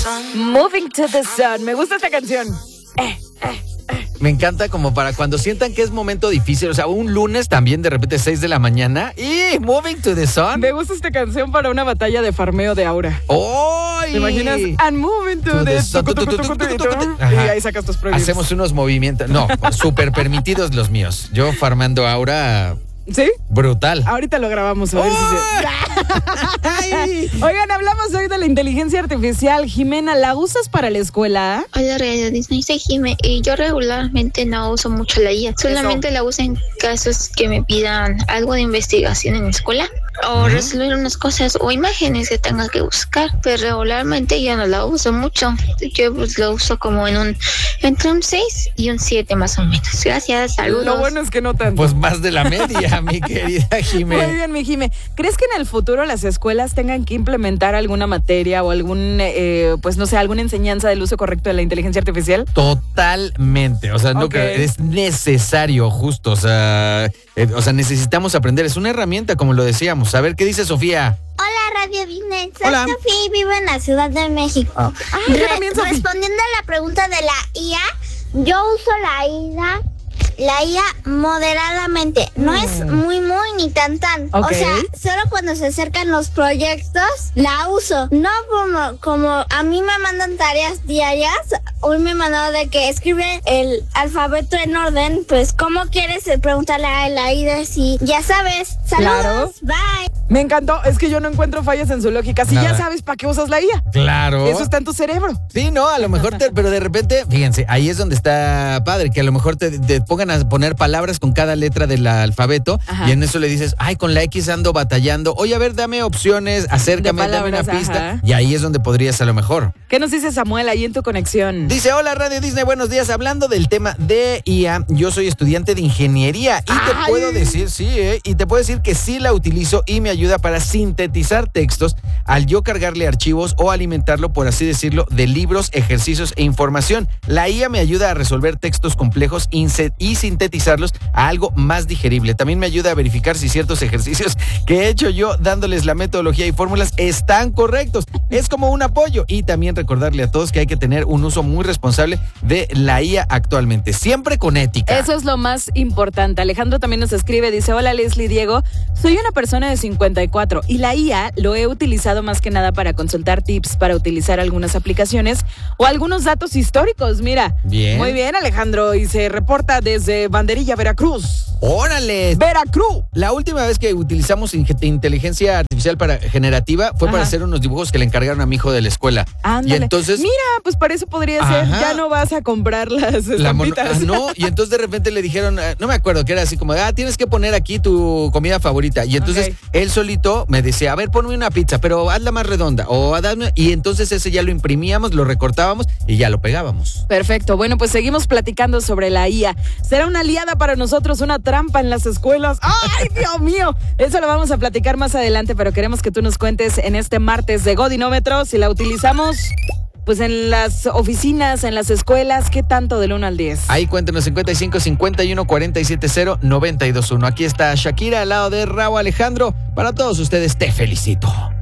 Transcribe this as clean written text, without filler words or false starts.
Moving to the Sun. Me gusta esta canción. Me encanta como para cuando sientan que es momento difícil. O sea, un lunes también de repente 6 de la mañana. ¡Y Moving to the Sun! Me gusta esta canción para una batalla de farmeo de Aura. ¡Ay! ¿Te imaginas? I'm moving to the sun. Y ahí sacas tus proyectos. Hacemos unos movimientos. No, súper permitidos los míos. Yo farmando Aura... ¿Sí? Brutal. Ahorita lo grabamos. A ver si Oigan, hablamos hoy de la inteligencia artificial. Jimena, ¿la usas para la escuela? Hola, Radio Disney, soy Jime y yo regularmente no uso mucho la IA. Solamente la uso en casos que me pidan algo de investigación en la escuela o resolver unas cosas o imágenes que tenga que buscar, pero regularmente yo no la uso mucho. Yo pues lo uso como entre un 6 y un 7 más o menos. Gracias, saludos. Lo bueno es que no tanto. Pues más de la media, mi querida Jime. Muy bien, mi Jime. ¿Crees que en el futuro las escuelas tengan que implementar alguna materia o algún, pues no sé, alguna enseñanza del uso correcto de la inteligencia artificial? Totalmente. O sea, no creo, es necesario, justo. O sea, necesitamos aprender. Es una herramienta, como lo decíamos. A ver, ¿qué dice Sofía? Hola, Radio Disney. Soy Hola. Sofía y vivo en la Ciudad de México. Yo también, Sofía. Respondiendo a la pregunta de la IA, yo uso la IA moderadamente. No es muy ni tan. O sea, solo cuando se acercan los proyectos la uso. No como a mí me mandan tareas diarias. Hoy me mandó de que escribe el alfabeto en orden. Pues, ¿cómo quieres preguntarle a la IA si ya sabes? Saludos, bye. Me encantó, es que yo no encuentro fallas en su lógica. Si ya sabes para qué usas la IA. Claro. Eso está en tu cerebro. Sí, no, a lo mejor pero de repente, fíjense, ahí es donde está padre, que a lo mejor te pongan a poner palabras con cada letra del alfabeto. Ajá. Y en eso le dices, ay, con la X ando batallando. Oye, a ver, dame opciones, acércame, dame una pista. Ajá. Y ahí es donde podrías a lo mejor. ¿Qué nos dice Samuel ahí en tu conexión? Dice, hola Radio Disney, buenos días. Hablando del tema de IA, yo soy estudiante de ingeniería y te puedo decir, y te puedo decir que sí la utilizo y me ayuda para sintetizar textos al yo cargarle archivos o alimentarlo, por así decirlo, de libros, ejercicios e información. La IA me ayuda a resolver textos complejos y sintetizarlos a algo más digerible. También me ayuda a verificar si ciertos ejercicios que he hecho yo dándoles la metodología y fórmulas están correctos. Es como un apoyo y también recordarle a todos que hay que tener un uso muy responsable de la IA actualmente, siempre con ética. Eso es lo más importante. Alejandro también nos escribe, dice, hola Leslie, Diego, soy una persona de 54 y la IA lo he utilizado más que nada para consultar tips, para utilizar algunas aplicaciones o algunos datos históricos. Mira, bien. Muy bien, Alejandro, y se reporta desde Banderilla, Veracruz. ¡Órale! ¡Veracruz! La última vez que utilizamos inteligencia artificial generativa fue para hacer unos dibujos que le encargaron a mi hijo de la escuela. Ándale. Y entonces, mira, pues para eso podría ser, ya no vas a comprar las estampitas. No, y entonces de repente le dijeron, no me acuerdo, que era así como, tienes que poner aquí tu comida favorita. Y entonces él solito me decía, a ver, ponme una pizza, pero hazla más redonda. Y entonces ese ya lo imprimíamos, lo recortábamos y ya lo pegábamos. Perfecto, bueno, pues seguimos platicando sobre la IA. ¿Será una aliada para nosotros, una trampa en las escuelas? ¡Ay, Dios mío! Eso lo vamos a platicar más adelante, pero queremos que tú nos cuentes en este martes de Godinómetro si la utilizamos pues en las oficinas, en las escuelas, ¿qué tanto del 1 al 10? Ahí cuéntenos, 55 51 47 0 92 1. Aquí está Shakira al lado de Raúl Alejandro. Para todos ustedes, te felicito.